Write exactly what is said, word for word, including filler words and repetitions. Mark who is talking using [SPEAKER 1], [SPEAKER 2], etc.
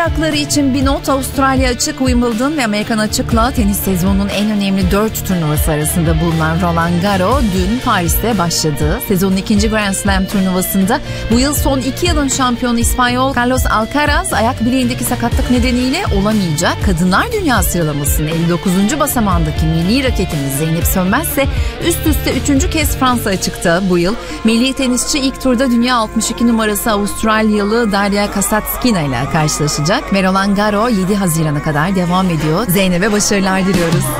[SPEAKER 1] merakları için bir not: Avustralya Açık, Wimbledon ve Amerikan Açık'la tenis sezonunun en önemli dört turnuvası arasında bulunan Roland Garros dün Paris'te başladı. Sezonun ikinci Grand Slam turnuvasında bu yıl son iki yılın şampiyonu İspanyol Carlos Alcaraz ayak bileğindeki sakatlık nedeniyle olamayacak. Kadınlar Dünya sıralamasının elli dokuzuncu basamağındaki milli raketimiz Zeynep Sönmez ise üst üste üçüncü kez Fransa Açık'ta bu yıl. Milli tenisçi ilk turda dünya altmış iki numarası Avustralyalı Daria Kasatkina ile karşılaşacak ve Roland Garros yedi Haziran'a kadar devam ediyor. Zeynep'e başarılar diliyoruz.